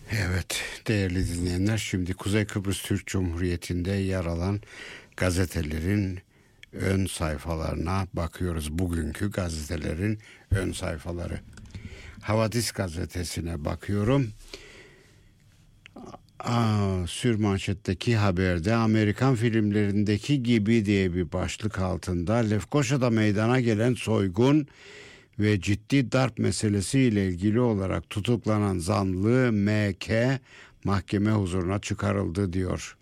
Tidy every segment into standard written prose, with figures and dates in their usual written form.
Evet, değerli dinleyenler, şimdi Kuzey Kıbrıs Türk Cumhuriyeti'nde yer alan gazetelerin ön sayfalarına bakıyoruz. Bugünkü gazetelerin ön sayfaları. Havadis gazetesine bakıyorum. Sürmanşetteki haberde Amerikan filmlerindeki gibi diye bir başlık altında Lefkoşa'da meydana gelen soygun ve ciddi darp meselesiyle ilgili olarak tutuklanan zanlı M.K. mahkeme huzuruna çıkarıldı diyor.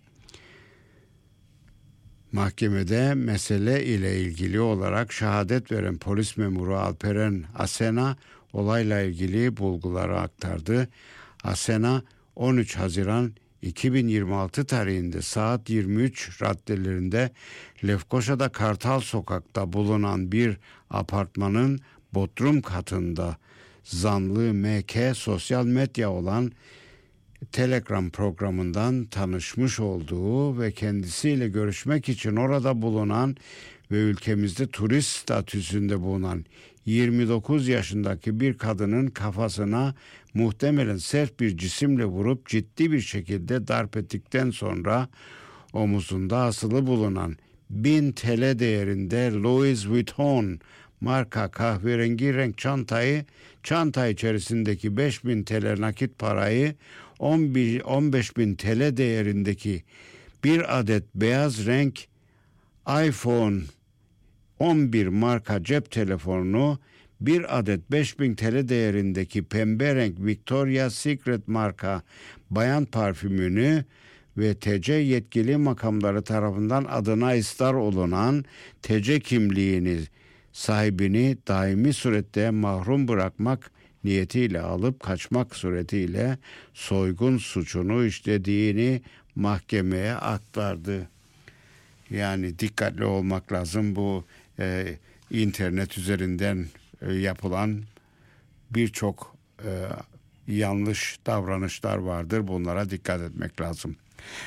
Mahkemede mesele ile ilgili olarak şehadet veren polis memuru Alperen Asena olayla ilgili bulguları aktardı. Asena 13 Haziran 2026 tarihinde saat 23 raddelerinde Lefkoşa'da Kartal Sokak'ta bulunan bir apartmanın bodrum katında zanlı M.K. sosyal medya olan Telegram programından tanışmış olduğu ve kendisiyle görüşmek için orada bulunan ve ülkemizde turist statüsünde bulunan 29 yaşındaki bir kadının kafasına muhtemelen sert bir cisimle vurup ciddi bir şekilde darp ettikten sonra omuzunda asılı bulunan 1000 TL değerinde Louis Vuitton marka kahverengi renk çanta içerisindeki 5000 TL nakit parayı 15.000 TL değerindeki bir adet beyaz renk iPhone 11 marka cep telefonunu, bir adet 5000 TL değerindeki pembe renk Victoria's Secret marka bayan parfümünü ve TC yetkili makamları tarafından adına istar olunan TC kimliğini sahibini daimi surette mahrum bırakmak niyetiyle alıp kaçmak suretiyle soygun suçunu işlediğini mahkemeye aktardı. Yani dikkatli olmak lazım. Bu internet üzerinden yapılan birçok yanlış davranışlar vardır. Bunlara dikkat etmek lazım.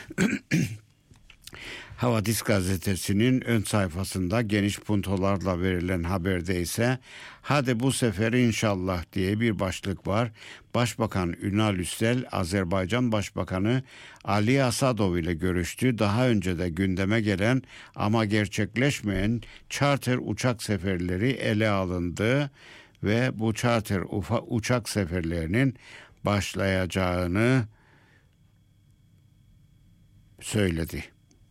Havadis gazetesinin ön sayfasında geniş puntolarla verilen haberde ise "Hadi bu sefer inşallah" diye bir başlık var. Başbakan Ünal Üstel, Azerbaycan Başbakanı Ali Asadov ile görüştü. Daha önce de gündeme gelen ama gerçekleşmeyen charter uçak seferleri ele alındı ve bu charter uçak seferlerinin başlayacağını söyledi.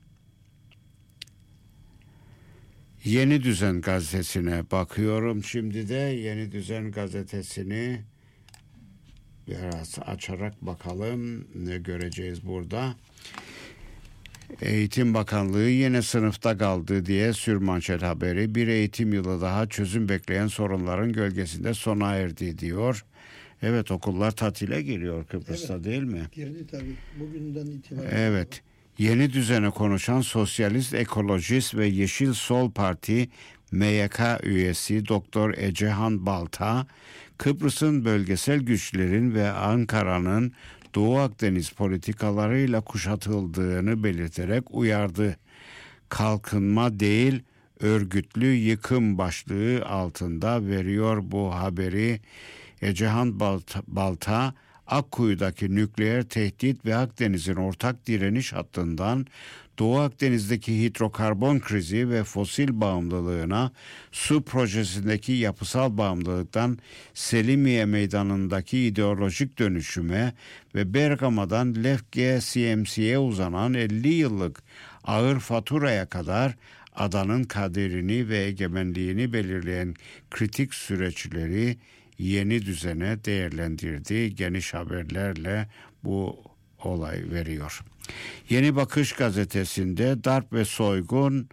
Yeni Düzen gazetesine bakıyorum. Şimdi de Yeni Düzen gazetesini biraz açarak bakalım ne göreceğiz burada. Eğitim Bakanlığı yine sınıfta kaldı diye sürmanşet haberi. Bir eğitim yılı daha çözüm bekleyen sorunların gölgesinde sona erdi diyor. Evet, okullar tatile giriyor Kıbrıs'ta, evet, değil mi? Girdi tabii. Bugünden itibaren. Evet. Yeni Düzen'e konuşan Sosyalist, Ekolojist ve Yeşil Sol Parti MYK üyesi Doktor Ecehan Balta, Kıbrıs'ın bölgesel güçlerin ve Ankara'nın Doğu Akdeniz politikalarıyla kuşatıldığını belirterek uyardı. Kalkınma değil, örgütlü yıkım başlığı altında veriyor bu haberi. Ecehan Balta, Akkuyu'daki nükleer tehdit ve Akdeniz'in ortak direniş hattından Doğu Akdeniz'deki hidrokarbon krizi ve fosil bağımlılığına, su projesindeki yapısal bağımlılıktan Selimiye Meydanı'ndaki ideolojik dönüşüme ve Bergama'dan Lefke CMC'ye uzanan 50 yıllık ağır faturaya kadar adanın kaderini ve egemenliğini belirleyen kritik süreçleri Yeni Düzen'e değerlendirdiği geniş haberlerle bu olay veriyor. Yeni Bakış gazetesinde darp ve soygun,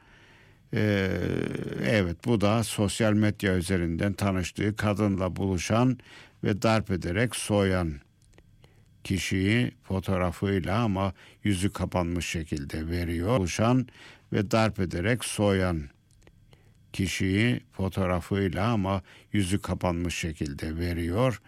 evet, bu da sosyal medya üzerinden tanıştığı kadınla buluşan ve darp ederek soyan kişiyi fotoğrafıyla ama yüzü kapanmış şekilde veriyor. Buluşan ve darp ederek soyan kişiyi fotoğrafıyla ama yüzü kapanmış şekilde veriyor.